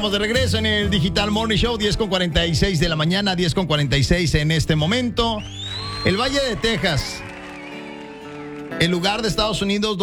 estamos de regreso en el Digital Morning Show, 10:46 de la mañana, 10:46 en este momento. El Valle de Texas, el lugar de Estados Unidos